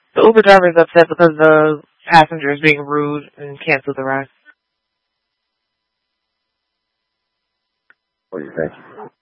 The Uber driver is upset because the passenger is being rude and canceled the ride. What do you think?